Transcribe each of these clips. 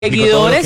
seguidores.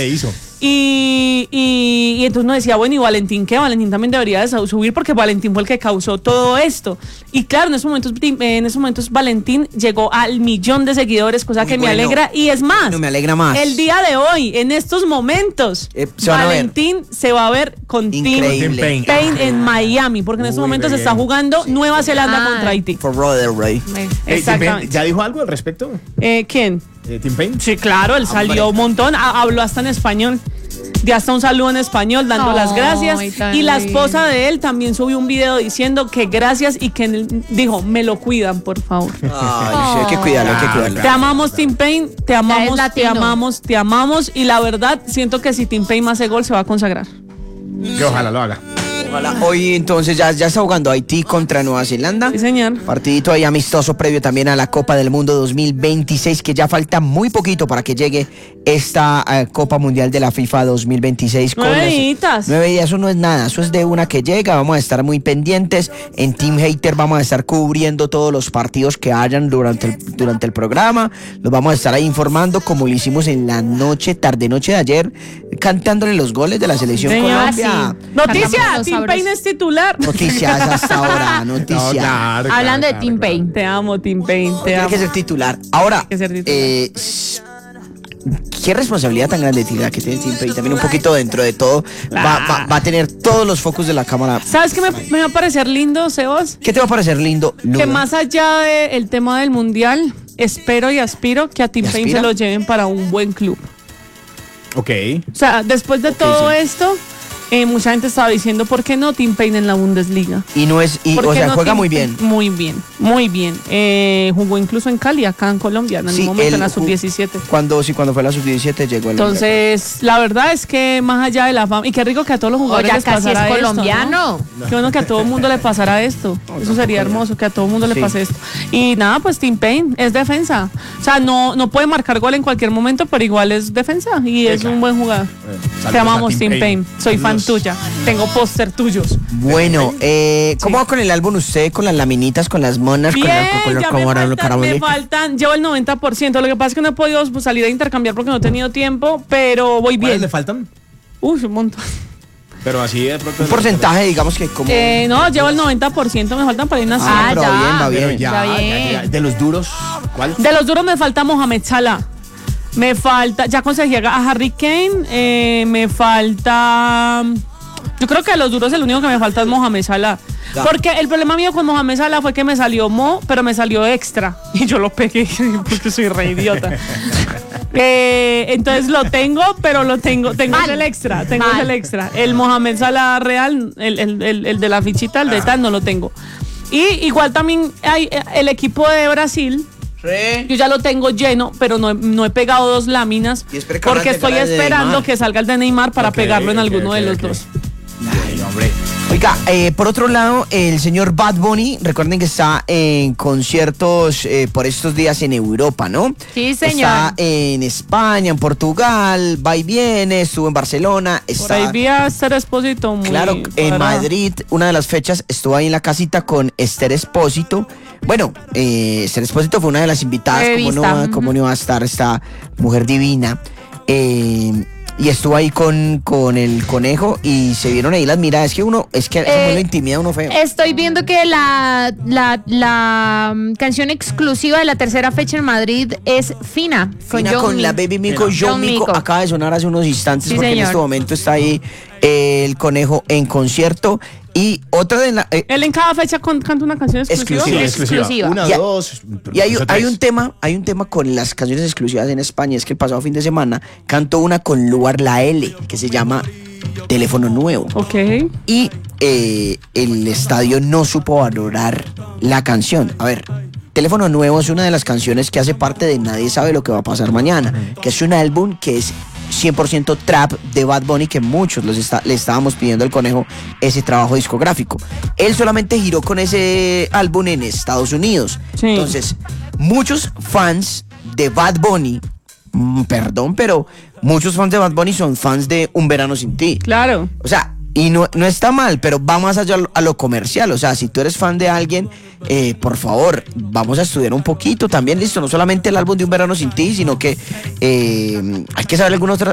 Y entonces uno decía, bueno, ¿y Valentín qué? Valentín también debería de subir porque Valentín fue el que causó todo esto. Y claro, en esos momentos Valentín llegó al 1.000.000 de seguidores, cosa que me alegra. Y es más, no me alegra más. El día de hoy, en estos momentos, Valentín se va a ver con Tim Paine en Miami, porque en estos momentos se está jugando Nueva Zelanda contra Haití. For Rotherray. Exactamente. ¿Ya dijo algo al respecto? ¿Quién? ¿Tim Paine? Sí, claro, él salió un montón, habló hasta en español. Ya hasta un saludo en español dando las gracias. Y la esposa de él también subió un video diciendo que gracias y que dijo, me lo cuidan, por favor. Ay, hay que cuidarlo, hay que cuidarlo. Te amamos, Tim Paine, te amamos, te amamos, te amamos. Y la verdad, siento que si Tim Paine me hace gol, se va a consagrar. Que ojalá lo haga. Ojalá. Hoy entonces ya está jugando Haití contra Nueva Zelanda. Sí, señor. Partidito ahí amistoso previo también a la Copa del Mundo 2026, que ya falta muy poquito para que llegue esta Copa Mundial de la FIFA 2026. 9 días. 9 días, eso no es nada, eso es de una que llega. Vamos a estar muy pendientes. En Team Hater vamos a estar cubriendo todos los partidos que hayan durante el programa. Los vamos a estar ahí informando como lo hicimos en la tarde-noche de ayer, cantándole los goles de la selección Colombia. Sí. Noticia, Tim Paine es titular. Noticias hasta ahora, noticias. No, claro, hablando de Tim Paine. Te amo, Tim Paine, Tiene que ser titular. Ahora, qué responsabilidad tan grande que tiene Tim Paine. También un poquito dentro de todo. Va a tener todos los focos de la cámara. ¿Sabes qué me va a parecer lindo, Sebas? ¿Qué te va a parecer lindo, Luna? Que más allá del tema del mundial, espero y aspiro que a Tim Paine se lo lleven para un buen club. Ok. O sea, después de todo esto, mucha gente estaba diciendo, ¿por qué no Tim Paine en la Bundesliga? Y no es, o sea, juega muy bien. Muy bien. Jugó incluso en Cali, acá en Colombia, en algún momento en la sub-17. Cuando fue la sub-17 llegó el. Entonces, la verdad es que más allá de la fama, y qué rico que a todos los jugadores les pasara esto, colombiano. ¿no? Qué bueno que a todo el mundo le pasara esto. Eso sería hermoso, que a todo el mundo le pase esto. Y nada, pues Tim Paine es defensa. O sea, no puede marcar gol en cualquier momento, pero igual es defensa y es un buen jugador. Te amamos, Tim Paine. Soy fan tuya. Tengo póster tuyos. Bueno, ¿cómo va con el álbum usted? ¿Con las laminitas, con las monas? Bien, me faltan, llevo el 90%. Lo que pasa es que no he podido salir a intercambiar porque no he tenido tiempo, pero voy bien. ¿Cuáles le faltan? Un montón. Pero así de pronto. Un porcentaje, digamos que como. No, llevo el 90%, me faltan para ir a una va bien. Ya. ¿De los duros? ¿Cuál? De los duros me falta Mohamed Salah. Me falta, ya conseguí a Harry Kane, me falta. Yo creo que de los duros el único que me falta es Mohamed Salah. Porque el problema mío con Mohamed Salah fue que me salió pero me salió extra. Y yo lo pegué porque soy re idiota. Entonces lo tengo, pero tengo el extra. El extra. El Mohamed Salah real, el de la fichita, el de tal, no lo tengo. Y igual también hay el equipo de Brasil. Yo ya lo tengo lleno, pero no he pegado 2 láminas porque estoy esperando que salga el de Neymar para pegarlo en alguno de los dos. Ay, hombre. Oiga, por otro lado, el señor Bad Bunny, recuerden que está en conciertos por estos días en Europa, ¿no? Sí, señor. Está en España, en Portugal, va y viene, estuvo en Barcelona. Por ahí vi a Esther Espósito muy claro, en Madrid, una de las fechas, estuvo ahí en la casita con Esther Espósito. Bueno, Esther Espósito fue una de las invitadas, como no va a estar esta mujer divina. Y estuvo ahí con el conejo y se vieron ahí las miradas. Es que eso lo intimida a uno feo. Estoy viendo que la canción exclusiva de la tercera fecha en Madrid es Fina. Con la Baby Mico, John Mico. Acaba de sonar hace unos instantes, sí, porque señor. En este momento está ahí el conejo en concierto. Y otra de la. Él en cada fecha canta una canción exclusiva. Una, dos. Y hay un tema con las canciones exclusivas en España. Es que el pasado fin de semana cantó una con Luar La L, que se llama Teléfono Nuevo. Ok. Y el estadio no supo valorar la canción. A ver, Teléfono Nuevo es una de las canciones que hace parte de Nadie Sabe Lo Que Va a Pasar Mañana, que es un álbum que es 100% trap de Bad Bunny, que muchos le estábamos pidiendo al conejo ese trabajo discográfico. Él solamente giró con ese álbum en Estados Unidos. Sí. Entonces, muchos fans de Bad Bunny, perdón, pero muchos fans de Bad Bunny son fans de Un Verano Sin Ti. Claro. O sea, Y no está mal, pero va más allá a lo comercial. O sea, si tú eres fan de alguien, por favor, vamos a estudiar un poquito también, listo. No solamente el álbum de Un Verano Sin Ti, sino que hay que saber